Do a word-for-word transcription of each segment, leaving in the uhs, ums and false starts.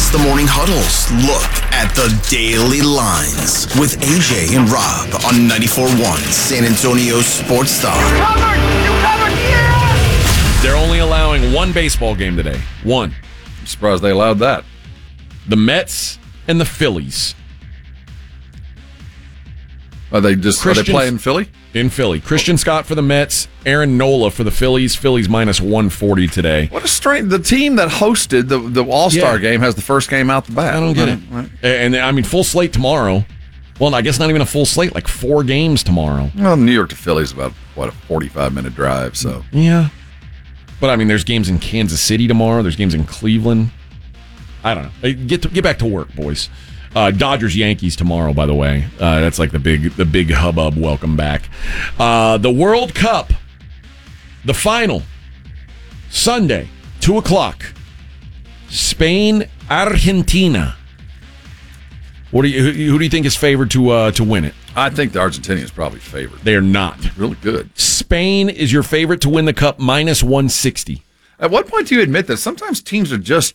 It's the Morning Huddle's look at the daily lines with A J and Rob on ninety-four point one San Antonio Sports Star. You covered! You covered! Yeah! They're only allowing one baseball game today. One. I'm surprised they allowed that. The Mets and the Phillies. Are they just are they playing Philly? In Philly. Christian Scott for the Mets, Aaron Nola for the Phillies. Phillies minus one forty today. What a strange. The team that hosted the, the All-Star Yeah. game has the first game out the bat. I don't get it. Right. And, I mean, full slate tomorrow. Well, I guess not even a full slate, like four games tomorrow. Well, New York to Philly is about, what, a forty-five minute drive, so. Yeah. But, I mean, there's games in Kansas City tomorrow. There's games in Cleveland. I don't know. Hey, Get to, get back to work, boys. Uh, Dodgers Yankees tomorrow, by the way. Uh, that's like the big the big hubbub. Welcome back. Uh, the World Cup, the final, Sunday, two o'clock. Spain, Argentina. What do you who, who do you think is favored to uh, to win it? I think the Argentinians probably favored. They are not. Really good. Spain is your favorite to win the cup, minus one sixty. At what point do you admit that sometimes teams are just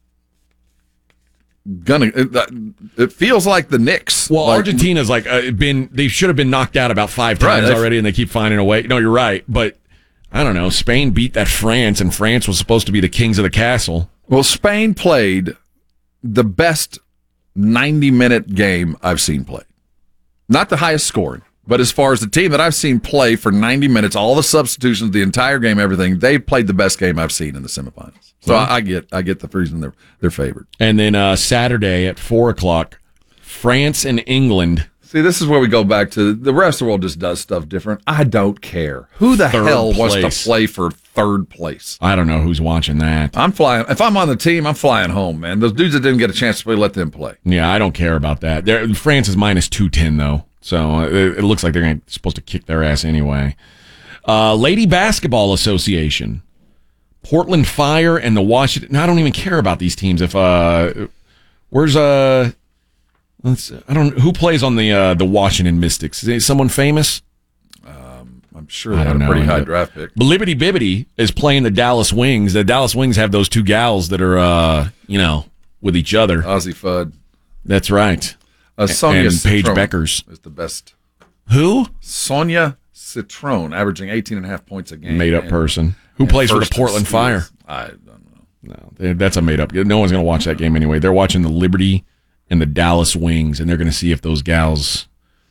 gonna? It, it feels like the Knicks. Well, like, Argentina's like uh, been they should have been knocked out about five times Right, already, and they keep finding a way. No, you're right, but I don't know. Spain beat that France, and France was supposed to be the kings of the castle. Well, Spain played the best ninety minute game I've seen played. Not the highest scoring, but as far as the team that I've seen play for ninety minutes, all the substitutions, the entire game, everything, they played the best game I've seen in the semifinals. So Yeah. I, I get I get the reason they're they're favored. And then uh, Saturday at four o'clock, France and England. See, this is where we go back to the rest of the world just does stuff different. I don't care. Who the Third hell wants place. to play for third place? I don't know who's watching that. I'm flying. If I'm on the team, I'm flying home, man. Those dudes that didn't get a chance to play, let them play. Yeah, I don't care about that. They're, France is minus two ten though, so it, it looks like they're gonna, supposed to kick their ass anyway. Uh, Lady Basketball Association. Portland Fire and the Washington. I don't even care about these teams. If uh, where's uh, let's. I don't. Who plays on the uh, the Washington Mystics? Is it someone famous? I'm sure I they had don't a know. pretty high draft pick. Blibbity Bibbity is playing the Dallas Wings. The Dallas Wings have those two gals that are uh, you know, with each other. Ozzy Fudd. That's right. Uh, Sonia and Paige Citrone Beckers is the best. Who? Sonia Citrone, averaging eighteen and a half points a game. Made up and- person. Who and plays for the first in Portland Fire? steals. I don't know. No, they- that's a made up. No one's going to watch that game anyway. They're watching the Liberty and the Dallas Wings, and they're going to see if those gals,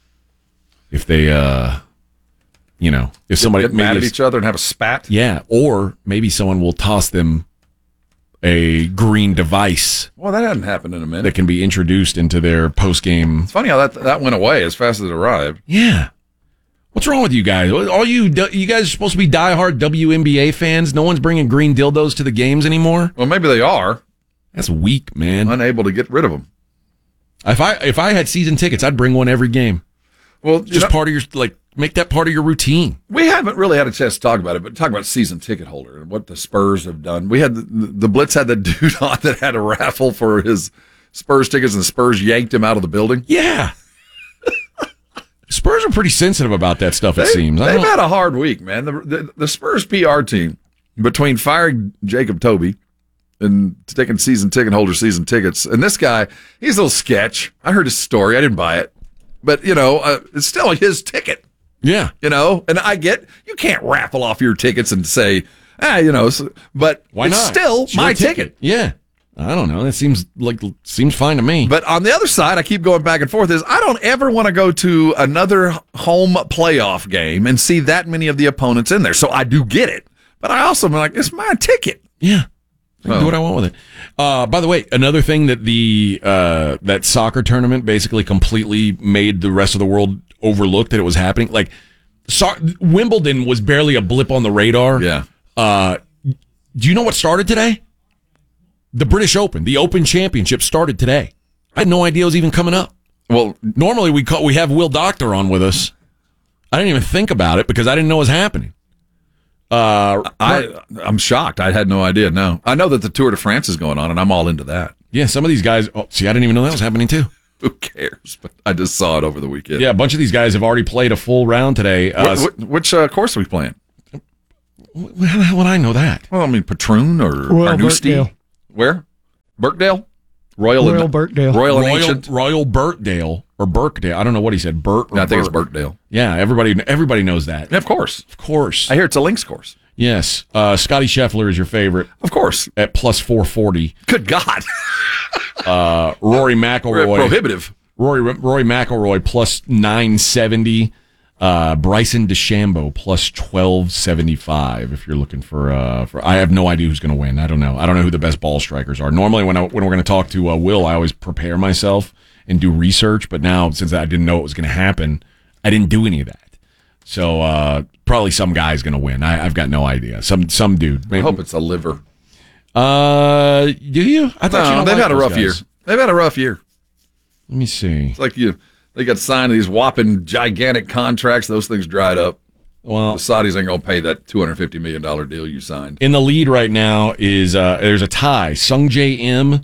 if they, uh, you know, if somebody Get mad at maybe each other and have a spat. yeah, or maybe someone will toss them a green device Well, that hadn't happened in a minute. that can be introduced into their post game. It's funny how that that went away as fast as it arrived. Yeah. What's wrong with you guys? All you you guys are supposed to be diehard W N B A fans. No one's bringing green dildos to the games anymore. Well, maybe they are That's weak, man. unable to get rid of them. If I if I had season tickets, I'd bring one every game. Well, you Just know, part of your like make that part of your routine. we haven't really had a chance to talk about it, but talk about season ticket holder and what the Spurs have done. We had the, the Blitz had the dude on that had a raffle for his Spurs tickets, and the Spurs yanked him out of the building. Yeah. Spurs are pretty sensitive about that stuff, it They, seems. I they've don't- had a hard week, man. The, the, the Spurs P R team, between firing Jacob Toby and taking season ticket holder season tickets, and this guy, he's a little sketch. I heard his story. I didn't buy it. But, you know, uh, it's still his ticket, yeah. you know? And I get, you can't raffle off your tickets and say, ah, you know, so, but Why it's not? still It's your my ticket. Yeah. I don't know. That seems like seems fine to me. But on the other side, I keep going back and forth, is I don't ever want to go to another home playoff game and see that many of the opponents in there. So I do get it. But I also am like, it's my ticket. Yeah. I can Oh. do what I want with it. Uh, by the way, another thing that the uh, that soccer tournament basically completely made the rest of the world overlook that it was happening. Like, so- Wimbledon was barely a blip on the radar. Yeah. Uh, do you know what started today? The British Open, the Open Championship started today. I had no idea it was even coming up. Well, Normally we call, we have Will Doctor on with us. I didn't even think about it because I didn't know it was happening. Uh, I, I'm shocked. I had no idea. No, I know that the Tour de France is going on, and I'm all into that. yeah, some of these guys. Oh, see, I didn't even know that was happening too. Who cares? But I just saw it over the weekend. Yeah, a bunch of these guys have already played a full round today. Uh, Wh- wh- which uh, course are we playing? how the hell would I know that? Well, I mean, Patroon or Royal Carnoustie? Birkdale. Where? Birkdale? Royal, Royal and, Birkdale. Royal, and Royal, Ancient. Royal Birkdale or Birkdale. I don't know what he said. Burt. Or I think it's Burke. Birkdale. Yeah, everybody everybody knows that. Yeah, of course. Of course. I hear it's a links course. Yes. Uh, Scotty Scheffler is your favorite Of course. at plus four forty. Good God. Uh, Rory McIlroy. Prohibitive. Rory Rory McIlroy plus nine seventy. Uh, Bryson DeChambeau plus twelve seventy five. If you're looking for, uh, for, I have no idea who's going to win. I don't know. I don't know who the best ball strikers are. Normally, when I, when we're going to talk to uh, Will, I always prepare myself and do research. But now, since I didn't know it was going to happen, I didn't do any of that. So uh, probably some guy's going to win. I, I've got no idea. Some some dude. I hope it's a liver. Uh, do you? I thought No, you don't they've like had a those rough guys. year. They've had a rough year. Let me see. It's like you. They got signed to these whopping gigantic contracts. Those things dried up. Well, The Saudis ain't going to pay that two hundred fifty million dollars deal you signed. in the lead right now is uh, there's a tie. Sung J M uh,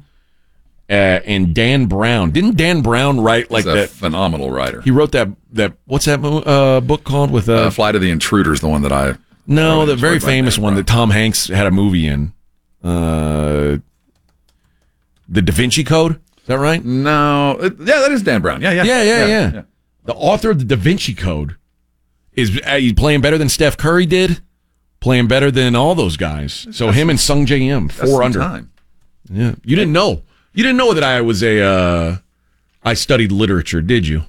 and Dan Brown. Didn't Dan Brown write like He's a that? phenomenal writer. He wrote that that what's that mo- uh, book called with uh, Uh, Flight of the Intruders, the one that I. no I the enjoyed very by famous Dan one Brown. that Tom Hanks had a movie in. Uh, the Da Vinci Code. Is that right? No. It- yeah, that is Dan Brown. Yeah, yeah. Yeah, yeah, yeah. The author of the Da Vinci Code is uh, he's playing better than Steph Curry did, playing better than all those guys. So him and Sung J M That's four some under. time. Yeah, you didn't know. You didn't know that I was a. Uh, I studied literature, did you?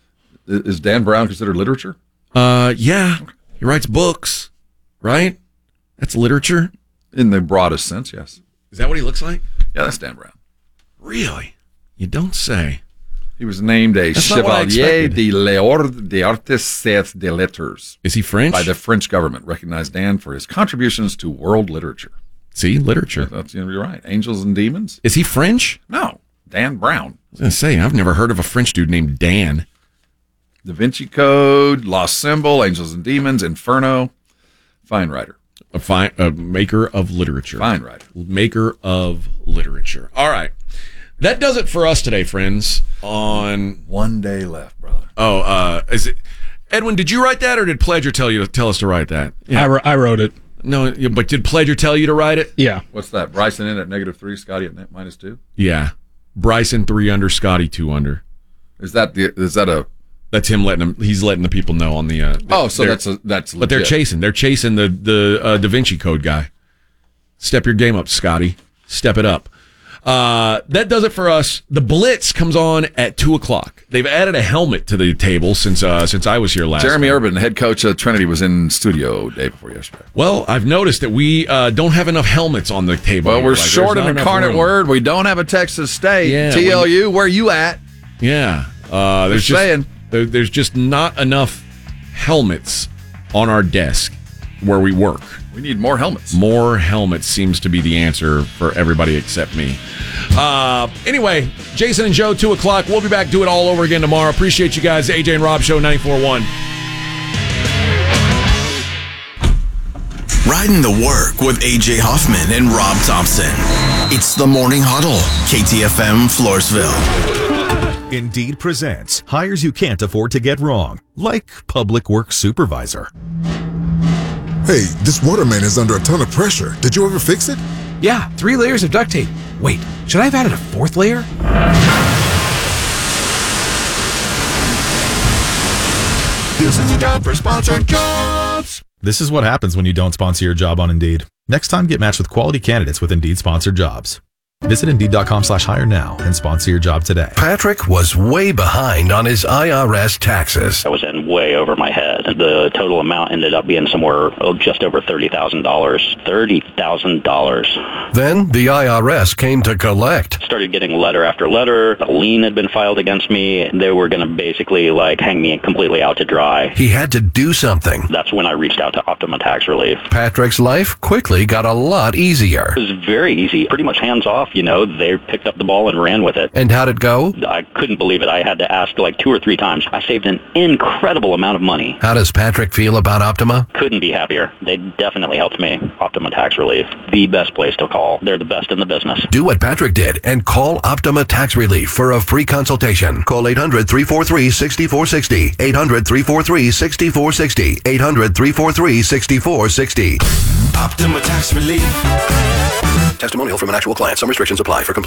I- Is Dan Brown considered literature? Uh, yeah. He writes books, right? That's literature. In the broadest sense, yes. Is that what he looks like? Yeah, that's Dan Brown. Really? You don't say. He was named a That's not what I Chevalier expected. de l'Ordre des Artistes des Lettres Is he French? by the French government, recognized Dan for his contributions to world literature. See, literature. That's you're right. Angels and Demons? Is he French? No, Dan Brown. I was gonna say I've never heard of a French dude named Dan. Da Vinci Code, Lost Symbol, Angels and Demons, Inferno. Fine writer. A fine, a maker of literature. Fine writer. Maker of literature. All right. That does it for us today, friends. On One day left, brother. oh, uh, is it Edwin? Did you write that, or did Pledger tell you to tell us to write that? I, wr- I wrote it. No, yeah, but did Pledger tell you to write it? Yeah. What's that? Bryson in at negative three, Scotty at net minus two? Yeah. Bryson three under, Scotty two under. Is that the is that a That's him letting them. He's letting the people know on the. Uh, Oh, so they're- that's a that's But they're legit. chasing. They're chasing the the uh, Da Vinci Code guy. Step your game up, Scotty. Step it up. Uh, that does it for us. The Blitz comes on at two o'clock. They've added a helmet to the table since uh, since I was here last. Jeremy time. Urban, head coach of Trinity, was in studio day before yesterday. Well, I've noticed that we uh, don't have enough helmets on the table. Well, here. we're Like, short there's in not Incarnate enough room. Word. We don't have a Texas State. Yeah, T L U, where you at? Yeah, uh, there's Just just saying. there, there's just not enough helmets on our desk where we work. We need more helmets. More helmets seems to be the answer for everybody except me. Uh, anyway, Jason and Joe, two o'clock. We'll be back, do it all over again tomorrow. Appreciate you guys. A J and Rob Show, ninety-four point one. Riding the Work with A J Hoffman and Rob Thompson. It's the Morning Huddle, K T F M Floresville. Indeed presents hires you can't afford to get wrong, like public works supervisor. Hey, this water main is under a ton of pressure. Did you ever fix it? Yeah, three layers of duct tape. Wait, should I have added a fourth layer? This is your job for sponsored jobs. This is what happens when you don't sponsor your job on Indeed. Next time, get matched with quality candidates with Indeed sponsored jobs. Visit Indeed.com slash hire now and sponsor your job today. Patrick was way behind on his I R S taxes. I was in way over my head. The total amount ended up being somewhere oh, just over thirty thousand dollars. thirty thousand dollars. Then the I R S came to collect. Started getting letter after letter. A lien had been filed against me. They were going to basically like hang me completely out to dry. He had to do something. That's when I reached out to Optima Tax Relief. Patrick's life quickly got a lot easier. It was very easy, pretty much hands off. You know, they picked up the ball and ran with it. And how'd it go? I couldn't believe it. I had to ask like two or three times. I saved an incredible amount of money. How does Patrick feel about Optima? Couldn't be happier. They definitely helped me. Optima Tax Relief, the best place to call. They're the best in the business. Do what Patrick did and call Optima Tax Relief for a free consultation. Call eight hundred, three four three, six four six zero. eight hundred, three four three, six four six zero. eight hundred, three four three, six four six zero. Optima Tax Relief. Testimonial from an actual client. Some restrictions apply. For complete